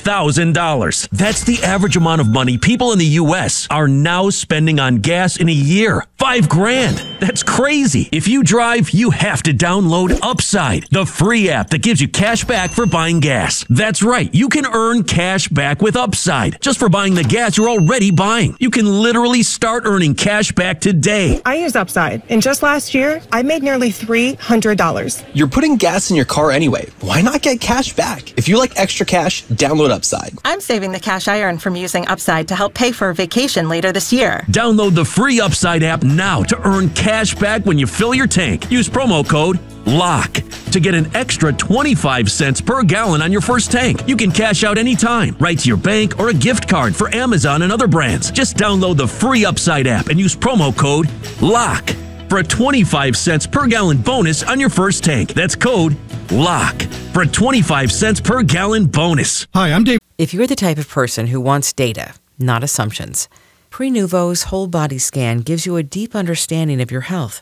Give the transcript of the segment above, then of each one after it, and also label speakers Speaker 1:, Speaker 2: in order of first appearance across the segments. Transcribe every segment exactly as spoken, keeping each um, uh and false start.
Speaker 1: thousand dollars. That's the average amount of money people in the U S are now spending on gas in a year. Five grand. That's crazy. If you drive, you have to download Upside, the free app that gives you cash back for buying gas. That's right. You can earn cash back with Upside just for buying the gas you're already buying. You can literally start earning cash back today.
Speaker 2: I use Upside, and just last year, I made nearly three hundred dollars.
Speaker 3: You're putting gas in your car anyway. Why not get cash back? If you like extra cash, download Upside.
Speaker 2: I'm saving the cash I earn from using Upside to help pay for a vacation later this year.
Speaker 1: Download the free Upside app now to earn cash back when you fill your tank. Use promo code LOCK to get an extra twenty-five cents per gallon on your first tank. You can cash out anytime, right to your bank or a gift card for Amazon and other brands. Just download the free Upside app and use promo code LOCK for a twenty-five cents per gallon bonus on your first tank. That's code LOCK for a twenty-five cents per gallon bonus.
Speaker 4: Hi, I'm Dave.
Speaker 5: If you're the type of person who wants data, not assumptions, Prenuvo's whole body scan gives you a deep understanding of your health.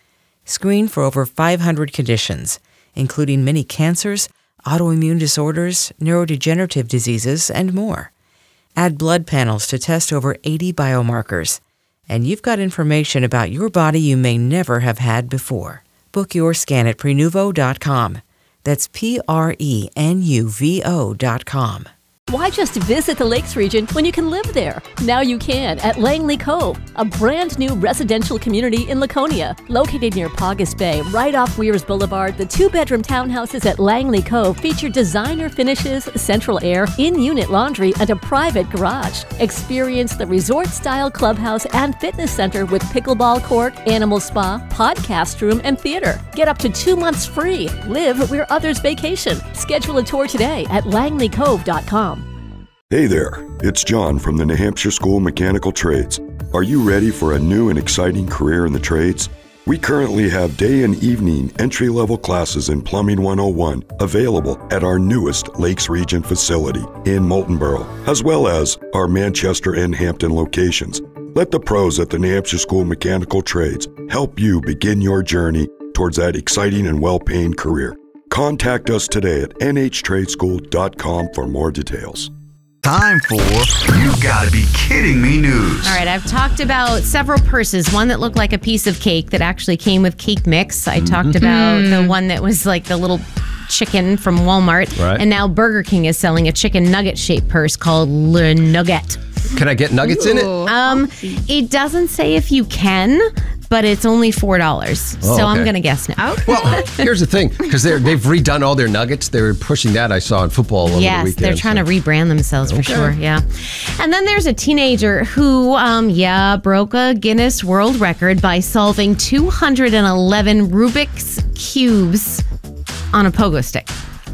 Speaker 5: Screen for over five hundred conditions, including many cancers, autoimmune disorders, neurodegenerative diseases, and more. Add blood panels to test over eighty biomarkers, and you've got information about your body you may never have had before. Book your scan at Prenuvo dot com. That's P R E N U V O dot com.
Speaker 6: Why just visit the Lakes region when you can live there? Now you can at Langley Cove, a brand new residential community in Laconia. Located near Paugus Bay, right off Weirs Boulevard, the two-bedroom townhouses at Langley Cove feature designer finishes, central air, in-unit laundry, and a private garage. Experience the resort-style clubhouse and fitness center with pickleball court, animal spa, podcast room, and theater. Get up to two months free. Live where others vacation. Schedule a tour today at Langley Cove dot com.
Speaker 7: Hey there, it's John from the New Hampshire School of Mechanical Trades. Are you ready for a new and exciting career in the trades? We currently have day and evening entry-level classes in Plumbing one oh one available at our newest Lakes Region facility in Moultonborough, as well as our Manchester and Hampton locations. Let the pros at the New Hampshire School of Mechanical Trades help you begin your journey towards that exciting and well-paying career. Contact us today at N H trade school dot com for more details.
Speaker 8: Time for You Gotta Be Kidding Me news.
Speaker 9: All right, I've talked about several purses. One that looked like a piece of cake that actually came with cake mix. I mm-hmm. talked about mm. the one that was like the little chicken from Walmart.
Speaker 10: Right.
Speaker 9: And now Burger King is selling a chicken nugget-shaped purse called Le Nugget.
Speaker 10: Can I get nuggets Ooh. in it?
Speaker 9: Um, it doesn't say if you can, but it's only four dollars.
Speaker 10: Oh,
Speaker 9: so
Speaker 10: okay.
Speaker 9: I'm going to guess no.
Speaker 10: Okay. Well, here's the thing, because they've redone all their nuggets. They were pushing that, I saw in football over
Speaker 9: yes,
Speaker 10: the weekend.
Speaker 9: They're trying
Speaker 10: so.
Speaker 9: to rebrand themselves for
Speaker 10: okay.
Speaker 9: sure, yeah. And then there's a teenager who, um, yeah, broke a Guinness World Record by solving two hundred eleven Rubik's Cubes on a pogo stick.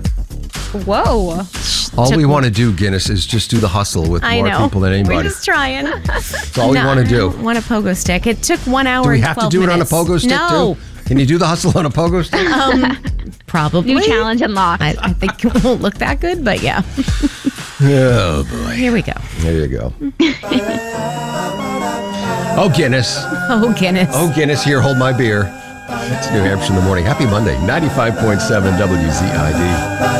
Speaker 11: Whoa.
Speaker 10: All
Speaker 9: Took
Speaker 10: we want to do, Guinness, is just do the hustle with
Speaker 9: I
Speaker 10: more
Speaker 9: know.
Speaker 10: people than anybody.
Speaker 9: We're just trying.
Speaker 10: That's all
Speaker 9: no,
Speaker 10: we want to do.
Speaker 9: Want a pogo stick. It took one hour
Speaker 10: Do we
Speaker 9: and
Speaker 10: have to
Speaker 9: twelve
Speaker 10: do
Speaker 9: minutes.
Speaker 10: it on a pogo stick,
Speaker 9: no.
Speaker 10: too? Can you do the hustle on a pogo stick?
Speaker 9: Um, probably.
Speaker 11: New challenge unlocked.
Speaker 9: I, I think it won't look that good, but yeah.
Speaker 10: Oh, boy.
Speaker 9: Here we go.
Speaker 10: There you go. Oh, Guinness.
Speaker 9: Oh, Guinness.
Speaker 10: Oh, Guinness, here, hold my beer. It's New Hampshire in the morning. Happy Monday. ninety-five point seven W Z I D.